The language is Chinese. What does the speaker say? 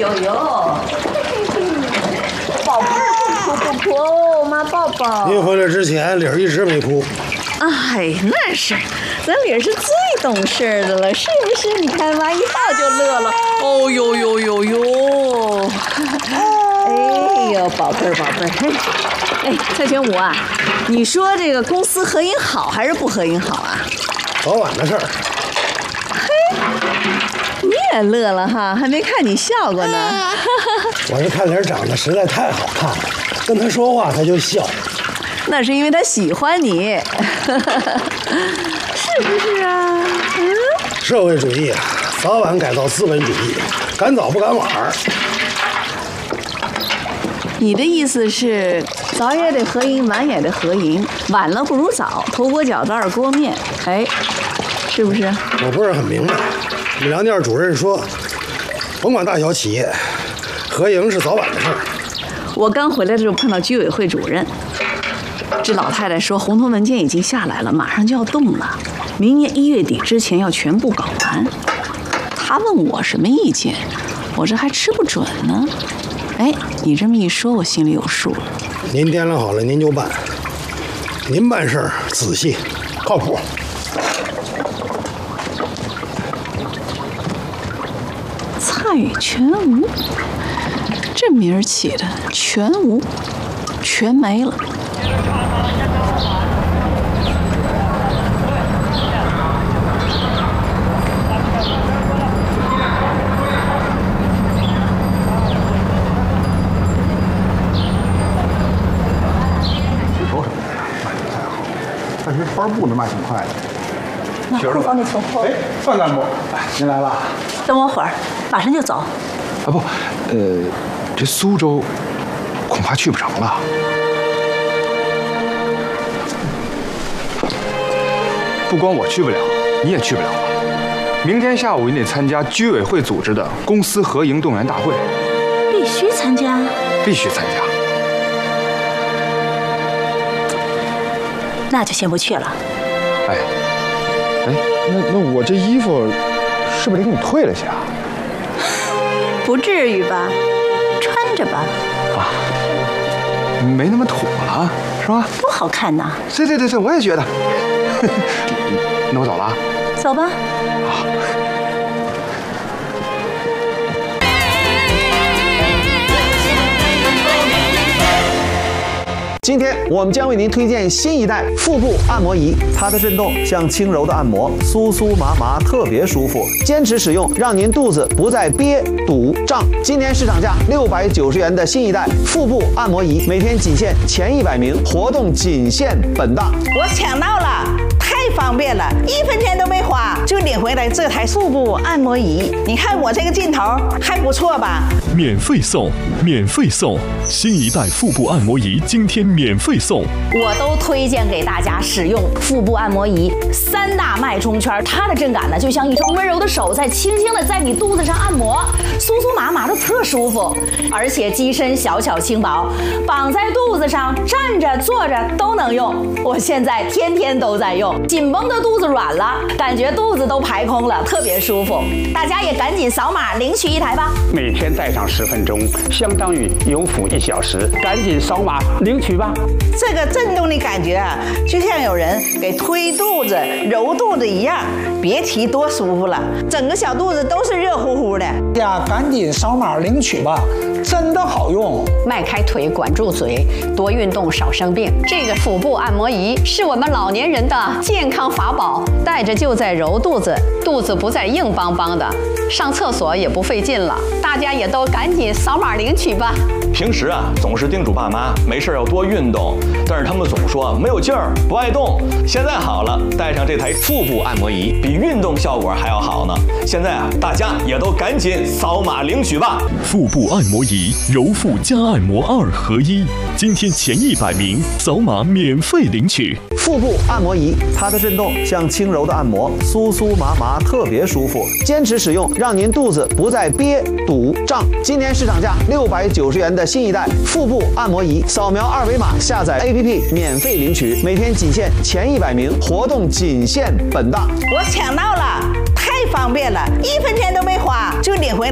呦，宝贝儿不哭哦，妈抱抱。 您回来之前，玲儿一直没哭。 哎，那是，咱玲儿是最懂事的了，是不是？你看妈一抱就乐了。哦呦呦呦呦！哎呦，宝贝儿宝贝儿，哎，蔡全武啊，你说这个公私合营好还是不合营好啊？ 早晚的事儿。 嘿，你也乐了哈，还没看你笑过呢。 我是看玲儿长得实在太好看了，跟她说话她就笑。 那是因为他喜欢你，是不是啊？嗯。 社会主义啊，早晚改造资本主义，赶早不赶晚儿。 你的意思是，早也得合营，晚也得合营，晚了不如早，头锅饺子二锅面，哎，是不是？ 我不是很明白。米粮店主任说，甭管大小企业，合营是早晚的事儿。 我刚回来的时候碰到居委会主任。这老太太说，红头文件已经下来了，马上就要动了，明年1月底之前要全部搞完。她问我什么意见，我这还吃不准呢。哎，你这么一说，我心里有数了。 您掂量好了，您就办。您办事儿仔细，靠谱。 蔡全无，这名儿起的全无，全没了。 但是花布能卖挺快的。 那库房里存货。 哎，范干部，您来了。 等我会儿，马上就走。 啊不，这苏州恐怕去不成了。不光我去不了，你也去不了了。明天下午你得参加居委会组织的公私合营动员大会。 必须参加。 必须参加。 那就先不去了。 哎，那我这衣服是不是得给你退了去啊？ 不至于吧，穿着吧。 啊，没那么土了，是吧？ 多好看呐！ 对，我也觉得。那我走了。 走吧。 今天我们将为您推荐新一代腹部按摩仪，它的震动像轻柔的按摩，酥酥麻麻，特别舒服。坚持使用，让您肚子不再憋、堵、胀。今年市场价690元的新一代腹部按摩仪，每天仅限前100名，活动仅限本档。 我抢到了，太方便了，1分钱都没花就领回来这台腹部按摩仪。你看我这个劲头还不错吧？ 免费送，免费送！新一代腹部按摩仪今天免费送。 我都推荐给大家使用腹部按摩仪，3大脉冲圈，它的震感呢就像一双温柔的手在轻轻的在你肚子上按摩，酥酥麻麻的特舒服，而且机身小巧轻薄，绑在肚子上，站着坐着都能用。我现在天天都在用，紧绷的肚子软了，感觉肚子都排空了，特别舒服。大家也赶紧扫码领取一台吧。 每天戴上10分钟，相当于有辅1小时，赶紧扫码领取吧。 这个震动的感觉啊，就像有人给推肚子、揉肚子一样，别提多舒服了，整个小肚子都是热乎乎的。 呀，赶紧扫码领取吧，真的好用。 迈开腿，管住嘴，多运动，少生病。这个腹部按摩仪是我们老年人的健康法宝，戴着就在揉肚子，肚子不再硬邦邦的，上厕所也不费劲了。大家也都赶紧扫码领取吧。 平时啊，总是叮嘱爸妈没事要多运动，但是他们总说没有劲儿，不爱动。现在好了，带上这台腹部按摩仪，比运动效果还要好呢。现在啊，大家也都赶紧扫码领取吧。 腹部按摩仪，揉腹加按摩2合1，今天前100名扫码免费领取。 腹部按摩仪，它的震动像轻柔的按摩，酥酥麻麻，特别舒服。坚持使用，让您肚子不再憋、堵、胀。今年市场价690元的新一代腹部按摩仪，扫描2维码下载 APP 免费领取，每天仅限前100名，活动仅限本档。 我抢到了，太方便了，1分钱都没花就领回来。